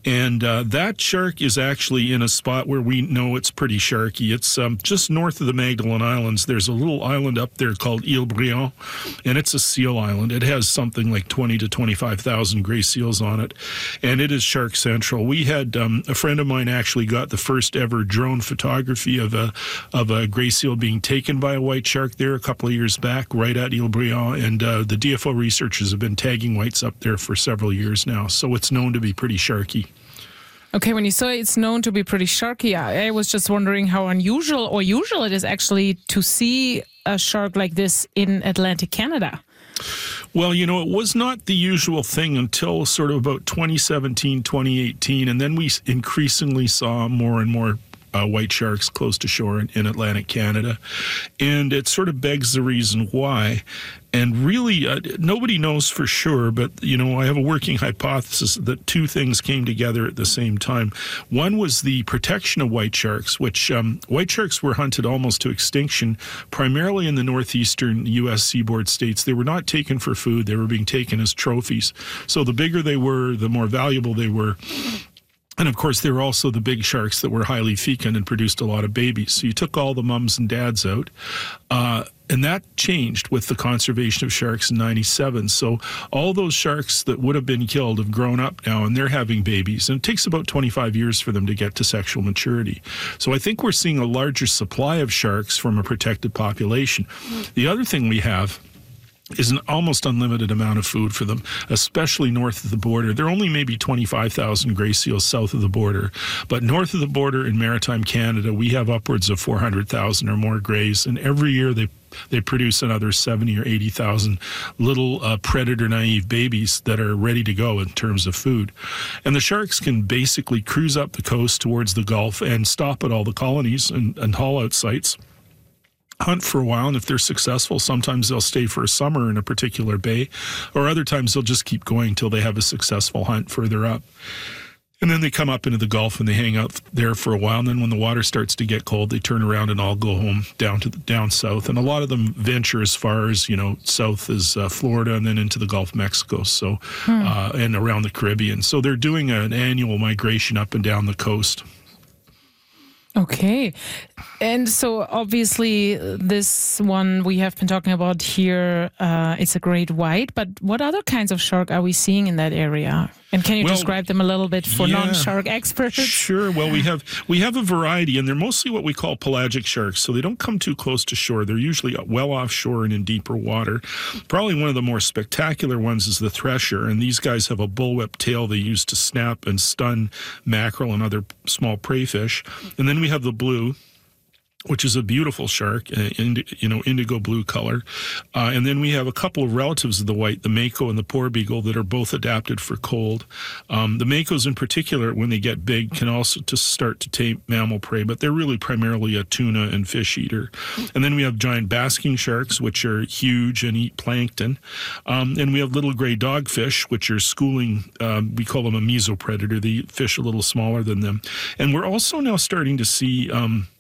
And that shark is actually in a spot where we know it's pretty sharky. It's just north of the Magdalen Islands. There's a little island up there called Ile Briand, and it's a seal island. It has something like 20 to 25,000 gray seals on it, and it is shark central. We had a friend of mine actually got the first ever drone photography of a gray seal being taken by a white shark there a couple of years back, right at Ile Briand, and the DFO researchers have been tagging whites up there for several years now, so it's known to be pretty sharky. Okay, when you say it's known to be pretty sharky, I was just wondering how unusual or usual it is actually to see a shark like this in Atlantic Canada. Well, it was not the usual thing until sort of about 2017, 2018, and then we increasingly saw more and more white sharks close to shore in Atlantic Canada. And it sort of begs the reason why. And really, nobody knows for sure, but, I have a working hypothesis that two things came together at the same time. One was the protection of white sharks, which white sharks were hunted almost to extinction, primarily in the northeastern U.S. seaboard states. They were not taken for food. They were being taken as trophies. So the bigger they were, the more valuable they were. And, of course, there were also the big sharks that were highly fecund and produced a lot of babies. So you took all the mums and dads out, and that changed with the conservation of sharks in 97. So all those sharks that would have been killed have grown up now, and they're having babies. And it takes about 25 years for them to get to sexual maturity. So I think we're seeing a larger supply of sharks from a protected population. The other thing we have is an almost unlimited amount of food for them, especially north of the border. There are only maybe 25,000 gray seals south of the border, but north of the border in maritime Canada, we have upwards of 400,000 or more grays, and every year they produce another 70 or 80,000 little predator-naive babies that are ready to go in terms of food. And the sharks can basically cruise up the coast towards the Gulf and stop at all the colonies and haul-out sites, hunt for a while, and if they're successful, sometimes they'll stay for a summer in a particular bay, or other times they'll just keep going until they have a successful hunt further up. And then they come up into the Gulf and they hang out there for a while, and then when the water starts to get cold, they turn around and all go home down south. And a lot of them venture as far as, south as Florida and then into the Gulf of Mexico, so and around the Caribbean. So they're doing an annual migration up and down the coast. Okay. And so obviously this one we have been talking about here, it's a great white, but what other kinds of shark are we seeing in that area? And can you describe them a little bit for non-shark experts? Sure. Well, we have a variety, and they're mostly what we call pelagic sharks, so they don't come too close to shore. They're usually well offshore and in deeper water. Probably one of the more spectacular ones is the thresher, and these guys have a bullwhip tail they use to snap and stun mackerel and other small prey fish. And then we have the blue, which is a beautiful shark, indigo blue color. And then we have a couple of relatives of the white, the mako and the porbeagle, that are both adapted for cold. The makos in particular, when they get big, can also start to tame mammal prey, but they're really primarily a tuna and fish eater. And then we have giant basking sharks, which are huge and eat plankton. And we have little gray dogfish, which are schooling, we call them a mesopredator. They eat fish a little smaller than them. And we're also now starting to see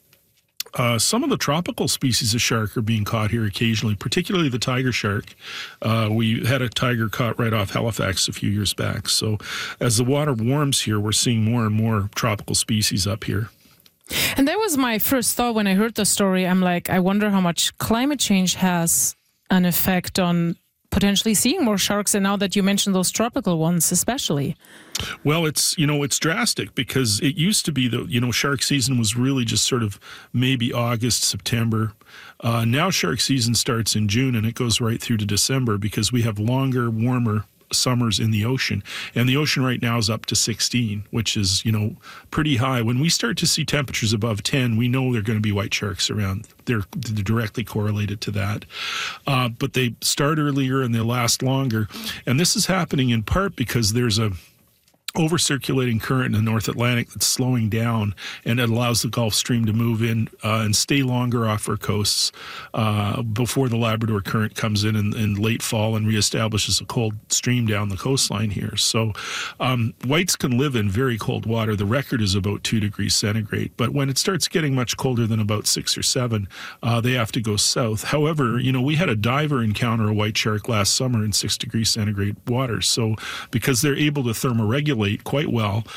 some of the tropical species of shark are being caught here occasionally, particularly the tiger shark. We had a tiger caught right off Halifax a few years back. So as the water warms here, we're seeing more and more tropical species up here. And that was my first thought when I heard the story. I'm like, I wonder how much climate change has an effect on potentially seeing more sharks, and now that you mentioned those tropical ones especially. Well, it's drastic, because it used to be that, shark season was really just sort of maybe August, September. Now shark season starts in June and it goes right through to December, because we have longer, warmer summers in the ocean, and the ocean right now is up to 16, which is pretty high. When we start to see temperatures above 10, we know there are going to be white sharks around. They're directly correlated to that, but they start earlier and they last longer, and this is happening in part because there's a over-circulating current in the North Atlantic that's slowing down, and it allows the Gulf Stream to move in and stay longer off our coasts before the Labrador Current comes in late fall and reestablishes a cold stream down the coastline here. So whites can live in very cold water. The record is about 2 degrees centigrade, but when it starts getting much colder than about 6 or 7, they have to go south. However, we had a diver encounter a white shark last summer in 6 degrees centigrade water. So because they're able to thermoregulate quite well,